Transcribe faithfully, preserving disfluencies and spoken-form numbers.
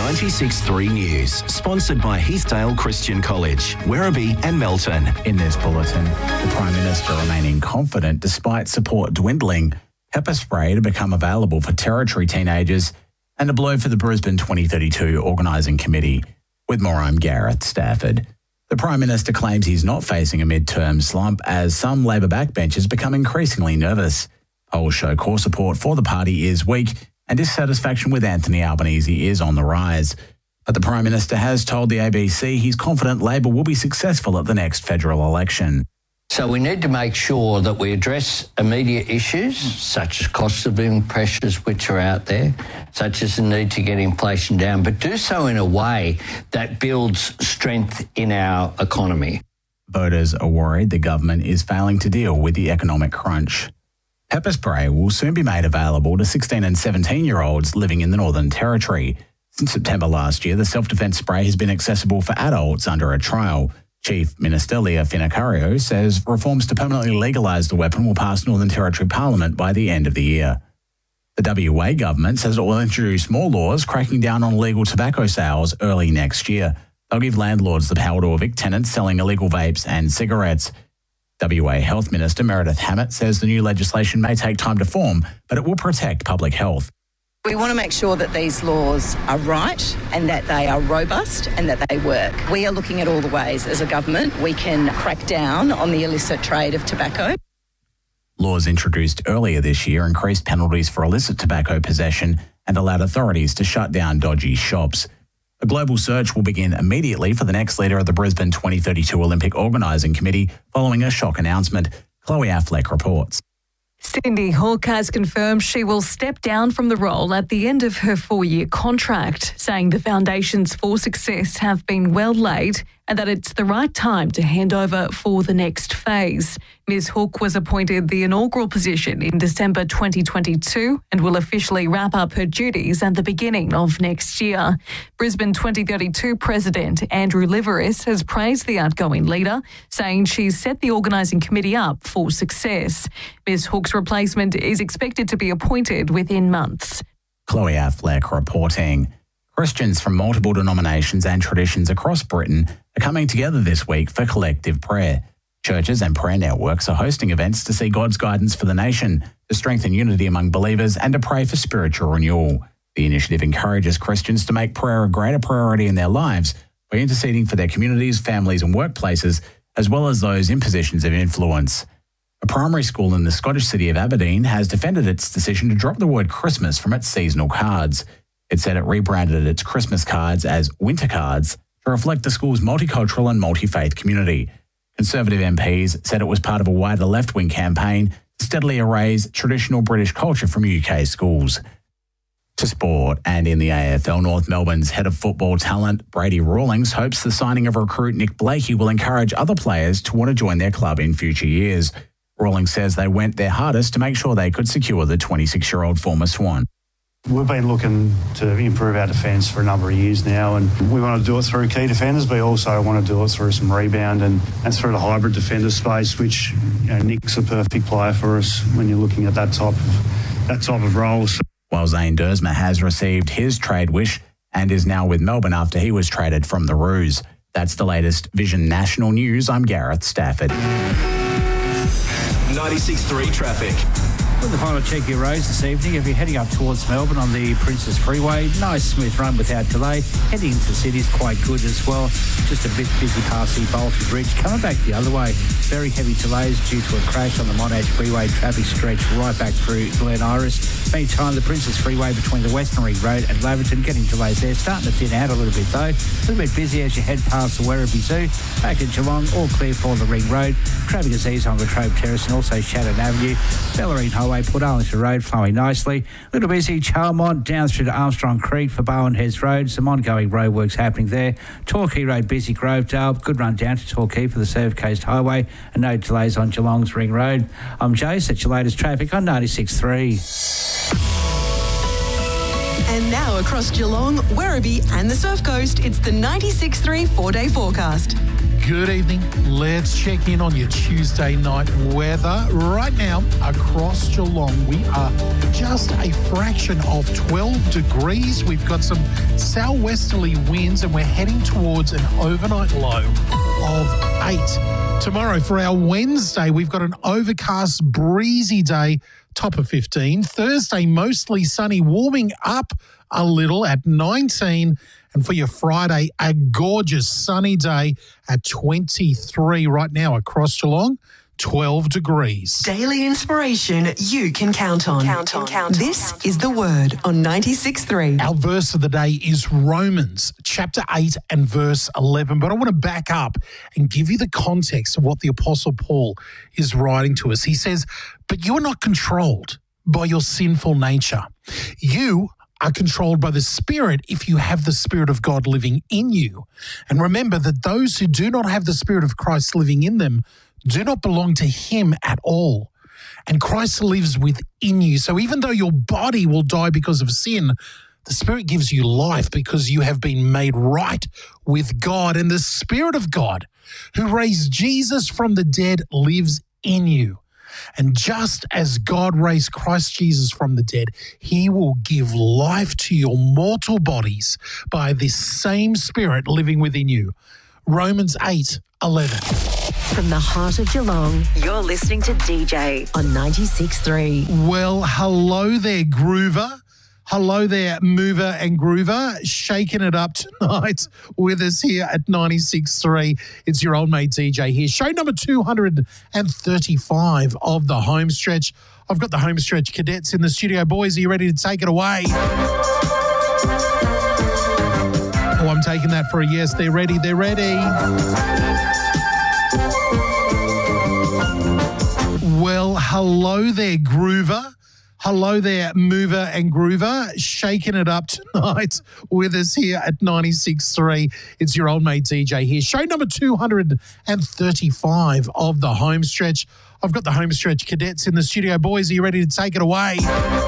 ninety-six point three News, sponsored by Heathdale Christian College, Werribee and Melton. In this bulletin, the Prime Minister remaining confident despite support dwindling, pepper spray to become available for Territory teenagers, and a blow for the Brisbane twenty thirty-two Organising Committee. With more, I'm Gareth Stafford. The Prime Minister claims he's not facing a mid-term slump as some Labor backbenchers become increasingly nervous. Polls show core support for the party is weak and dissatisfaction with Anthony Albanese is on the rise. But the Prime Minister has told the A B C he's confident Labor will be successful at the next federal election. So we need to make sure that we address immediate issues such as cost of living pressures which are out there, such as the need to get inflation down, but do so in a way that builds strength in our economy. Voters are worried the government is failing to deal with the economic crunch. Pepper spray will soon be made available to sixteen and seventeen-year-olds living in the Northern Territory. Since September last year, the self-defence spray has been accessible for adults under a trial. Chief Minister Leah Finocchiaro says reforms to permanently legalise the weapon will pass Northern Territory Parliament by the end of the year. The W A government says it will introduce more laws cracking down on illegal tobacco sales early next year. They'll give landlords the power to evict tenants selling illegal vapes and cigarettes. W A Health Minister Meredith Hammett says the new legislation may take time to form, but it will protect public health. We want to make sure that these laws are right and that they are robust and that they work. We are looking at all the ways as a government we can crack down on the illicit trade of tobacco. Laws introduced earlier this year increased penalties for illicit tobacco possession and allowed authorities to shut down dodgy shops. A global search will begin immediately for the next leader of the Brisbane twenty thirty-two Olympic Organising Committee following a shock announcement. Chloe Affleck reports. Cindy Hawke has confirmed she will step down from the role at the end of her four-year contract, saying the foundations for success have been well laid and that it's the right time to hand over for the next phase. Miz Hawke was appointed the inaugural position in December twenty twenty-two and will officially wrap up her duties at the beginning of next year. Brisbane twenty thirty-two President Andrew Liveris has praised the outgoing leader, saying she's set the organising committee up for success. Miz Hawke's replacement is expected to be appointed within months. Chloe Affleck reporting. Christians from multiple denominations and traditions across Britain are coming together this week for collective prayer. Churches and prayer networks are hosting events to see God's guidance for the nation, to strengthen unity among believers and to pray for spiritual renewal. The initiative encourages Christians to make prayer a greater priority in their lives by interceding for their communities, families and workplaces, as well as those in positions of influence. A primary school in the Scottish city of Aberdeen has defended its decision to drop the word Christmas from its seasonal cards. It said it rebranded its Christmas cards as winter cards to reflect the school's multicultural and multi-faith community. Conservative M Ps said it was part of a wider left-wing campaign to steadily erase traditional British culture from U K schools. To sport, and in the A F L, North Melbourne's head of football talent, Brady Rawlings, hopes the signing of recruit Nick Blakey will encourage other players to want to join their club in future years. Rawlings says they went their hardest to make sure they could secure the twenty-six-year-old former Swan. We've been looking to improve our defence for a number of years now, and we want to do it through key defenders, but also want to do it through some rebound and, and through the hybrid defender space, which, you know, Nick's a perfect player for us when you're looking at that type of, that type of role. So. While Zane Dersma has received his trade wish and is now with Melbourne after he was traded from the Roos. That's the latest Vision National News. I'm Gareth Stafford. ninety-six point three traffic. With the final check your roads this evening, if you're heading up towards Melbourne on the Princess Freeway, nice smooth run without delay. Heading into the city is quite good as well. Just a bit busy past the Bolton Bridge. Coming back the other way, very heavy delays due to a crash on the Monash Freeway. Traffic stretched right back through Glen Iris. Meantime, the Princess Freeway between the Western Ring Road and Laverton, getting delays there. Starting to thin out a little bit though. A little bit busy as you head past the Werribee Zoo. Back in Geelong, all clear for the Ring Road. Traffic is eased on Latrobe Terrace and also Shannon Avenue. Bellarine Highway, Port Arlington Road flowing nicely. A little busy, Charlemont down through to Armstrong Creek for Bowen Heads Road. Some ongoing roadworks happening there. Torquay Road, busy Grovedale. Good run down to Torquay for the Surf Coast Highway and no delays on Geelong's Ring Road. I'm Jace, that's your latest traffic on ninety-six point three. And now across Geelong, Werribee and the Surf Coast, it's the ninety-six point three four-day forecast. Good evening. Let's check in on your Tuesday night weather. Right now, across Geelong, we are just a fraction of twelve degrees. We've got some southwesterly winds and we're heading towards an overnight low of eight. Tomorrow, for our Wednesday, we've got an overcast, breezy day, top of fifteen. Thursday, mostly sunny, warming up a little at nineteen. And for your Friday, a gorgeous sunny day at twenty-three. Right now across Geelong, twelve degrees. Daily inspiration you can count on. Count on. Count on. This is The Word on ninety-six point three. Our verse of the day is Romans chapter eight and verse eleven. But I want to back up and give you the context of what the Apostle Paul is writing to us. He says, but you are not controlled by your sinful nature. You are controlled by the Spirit if you have the Spirit of God living in you. And remember that those who do not have the Spirit of Christ living in them do not belong to him at all. And Christ lives within you. So even though your body will die because of sin, the Spirit gives you life because you have been made right with God. And the Spirit of God, who raised Jesus from the dead, lives in you. And just as God raised Christ Jesus from the dead, he will give life to your mortal bodies by this same Spirit living within you. Romans eight eleven. From the heart of Geelong, you're listening to D J on ninety-six point three. Well, hello there, Groover. Hello there, Mover and Groover, shaking it up tonight with us here at ninety-six point three. It's your old mate D J here. Show number two hundred thirty-five of the home stretch. I've got the home stretch cadets in the studio. Boys, are you ready to take it away? Oh, I'm taking that for a yes. They're ready. They're ready. Well, hello there, Groover. Hello there, Mover and Groover, shaking it up tonight with us here at ninety-six point three. It's your old mate D J here. Show number two hundred thirty-five of the home stretch. I've got the home stretch cadets in the studio. Boys, are you ready to take it away?